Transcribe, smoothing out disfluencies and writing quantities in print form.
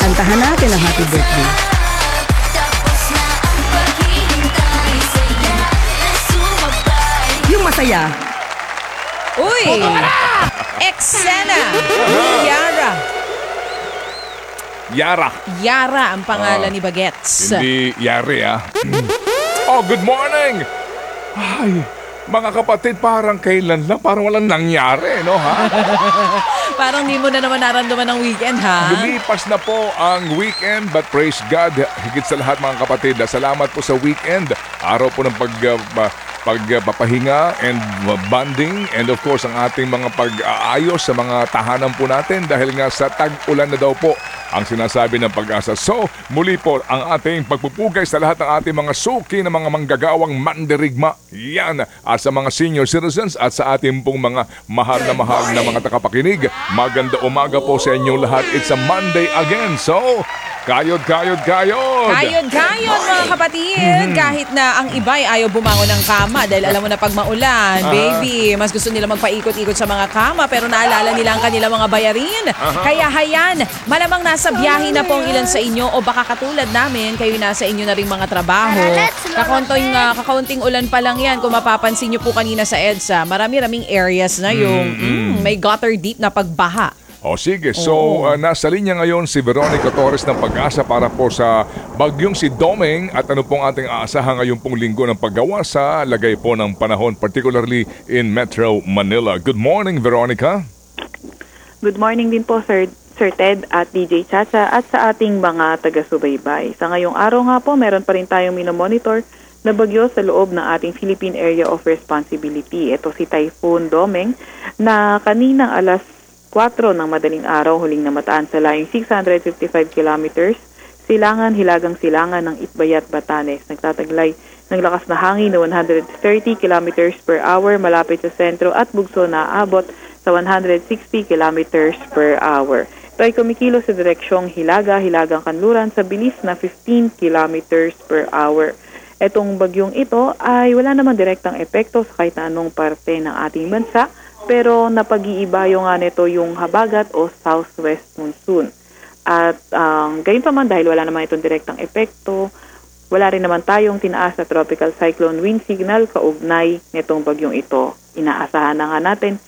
Kantahan natin ang happy birthday. Yung masaya. Uy! Eksena! Yara. Yara. Yara ang pangalan ni Bagets. Hindi Yari, ah. Oh, good morning! Ay, mga kapatid, parang kailan lang, parang walang nangyari, no, ha? Parang di mo na naman naramdaman ng weekend, ha? Lumipas na po ang weekend, but praise God, higit sa lahat mga kapatid, salamat po sa weekend. Araw po ng pagpapahinga and bonding, and of course ang ating mga pag-aayos sa mga tahanan po natin dahil nga sa tag-ulan na daw po ang sinasabi ng Pag-asa. So, muli po ang ating pagpupugay sa lahat ng ating mga suki ng mga manggagawang mandirigma. Yan, at sa mga senior citizens at sa ating pong mga mahal na mga takapakinig. Maganda umaga po sa inyong lahat. It's a Monday again. So, kayod! Kayod, mga kapatid! Kahit na ang iba'y ayaw bumangon ng kama dahil alam mo na pag maulan, baby, mas gusto nila magpaikot-ikot sa mga kama pero naalala nila ang kanilang mga bayarin. Kaya hayan, malamang nasa biyahe na po ang ilan sa inyo o baka katulad namin, kayo nasa inyo na rin mga trabaho. Kakaunting ulan pa lang yan. Kung mapapansin nyo po kanina sa EDSA, marami-raming areas na yung may gutter deep na pagbaha. O sige, so nasa linya ngayon si Veronica Torres ng Pag-asa para po sa bagyong si Domeng at ano pong ating aasahan ngayong pong linggo ng paggawa sa lagay po ng panahon, particularly in Metro Manila. Good morning, Veronica. Good morning din po, Sir Ted at DJ Chacha at sa ating mga taga-subaybay. Sa ngayong araw nga po, meron pa rin tayong minomonitor na bagyo sa loob ng ating Philippine Area of Responsibility. Ito si Typhoon Domeng na kaninang alas 4 ng madaling araw huling namataan sa layong 655 kilometers, hilagang silangan ng Itbayat, Batanes. Nagtataglay ng lakas na hangin na 130 kilometers per hour malapit sa sentro at bugso na aabot sa 160 kilometers per hour. Ito ay kumikilo sa direksyong hilagang kanluran sa bilis na 15 kilometers per hour. Etong bagyong ito ay wala namang direktang epekto sa kahit na anong parte ng ating bansa, pero napag-iibayo nga nito yung habagat o southwest monsoon. At gayon pa man dahil wala naman itong direktang epekto, wala rin naman tayong tinaas na tropical cyclone wind signal kaugnay nitong bagyong ito. Inaasahan na nga natin